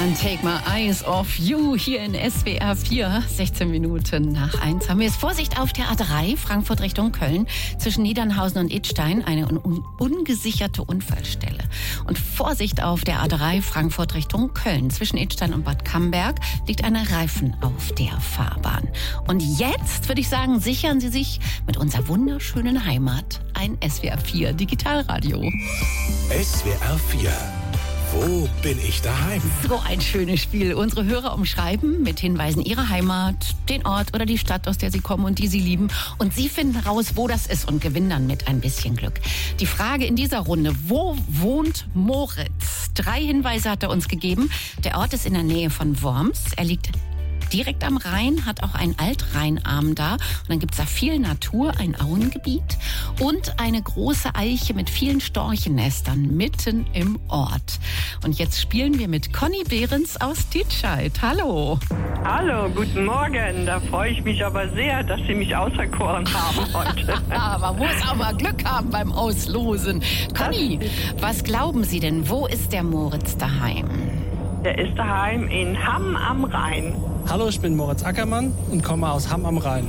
Can't take my eyes off you hier in SWR 4. 16 Minuten nach 1 haben wir jetzt Vorsicht auf der A3, Frankfurt Richtung Köln. Zwischen Niedernhausen und Idstein eine ungesicherte Unfallstelle. Und Vorsicht auf der A3, Frankfurt Richtung Köln. Zwischen Idstein und Bad Camberg liegt ein Reifen auf der Fahrbahn. Und jetzt würde ich sagen, sichern Sie sich mit unserer wunderschönen Heimat ein SWR 4 Digitalradio. SWR 4. Wo bin ich daheim? So ein schönes Spiel. Unsere Hörer umschreiben mit Hinweisen ihre Heimat, den Ort oder die Stadt, aus der sie kommen und die sie lieben. Und Sie finden raus, wo das ist und gewinnen dann mit ein bisschen Glück. Die Frage in dieser Runde, wo wohnt Moritz? 3 Hinweise hat er uns gegeben. Der Ort ist in der Nähe von Worms. Er liegt direkt am Rhein, hat auch einen Altrheinarm da. Und dann gibt es da viel Natur, ein Auengebiet und eine große Eiche mit vielen Storchennestern mitten im Ort. Und jetzt spielen wir mit Conny Behrens aus Dietscheid. Hallo. Hallo, guten Morgen. Da freue ich mich aber sehr, dass Sie mich auserkoren haben heute. Man muss auch mal Glück haben beim Auslosen. Conny, was glauben Sie denn, wo ist der Moritz daheim? Der ist daheim in Hamm am Rhein. Hallo, ich bin Moritz Ackermann und komme aus Hamm am Rhein.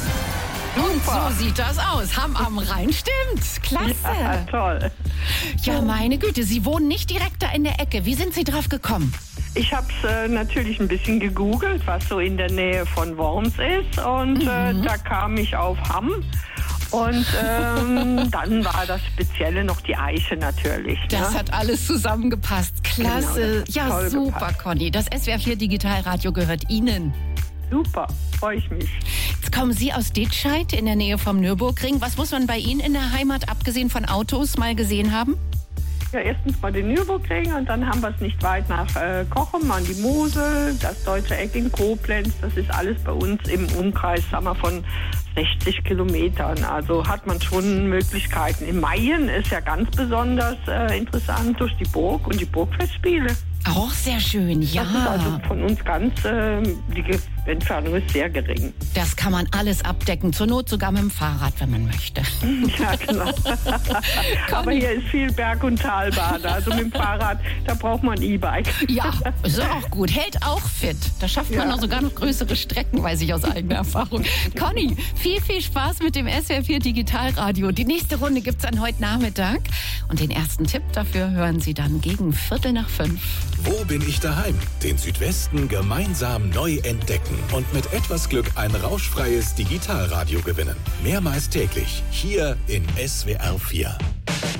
Und so sieht das aus. Hamm am Rhein, stimmt. Klasse. Ja, toll. Ja, meine Güte, Sie wohnen nicht direkt da in der Ecke. Wie sind Sie drauf gekommen? Ich habe es natürlich ein bisschen gegoogelt, was so in der Nähe von Worms ist. Und da kam ich auf Hamm. Und dann war das Spezielle noch die Eiche natürlich. Das hat alles zusammengepasst. Klasse. Genau, ja, super, gepasst. Conny. Das SWR 4 Digitalradio gehört Ihnen. Super, freue ich mich. Jetzt kommen Sie aus Dietscheid in der Nähe vom Nürburgring. Was muss man bei Ihnen in der Heimat, abgesehen von Autos, mal gesehen haben? Ja, erstens mal den Nürburgring und dann haben wir es nicht weit nach Cochem an die Mosel, das Deutsche Eck in Koblenz. Das ist alles bei uns im Umkreis, sagen wir, von 60 Kilometern. Also hat man schon Möglichkeiten. In Mayen ist ja ganz besonders interessant durch die Burg und die Burgfestspiele. Auch sehr schön, ja. Das ist also von uns ganz, die Entfernung ist sehr gering. Das kann man alles abdecken, zur Not sogar mit dem Fahrrad, wenn man möchte. Ja, genau. Aber hier ist viel Berg- und Talbahn. Also mit dem Fahrrad, da braucht man ein E-Bike. Ja, ist auch gut. Hält auch fit. Da schafft man auch sogar noch größere Strecken, weiß ich aus eigener Erfahrung. Conny, viel Spaß mit dem SWR 4 Digitalradio. Die nächste Runde gibt's dann heute Nachmittag. Und den ersten Tipp dafür hören Sie dann gegen 4:45. Wo bin ich daheim? Den Südwesten gemeinsam neu entdecken und mit etwas Glück ein rauschfreies Digitalradio gewinnen. Mehrmals täglich hier in SWR 4.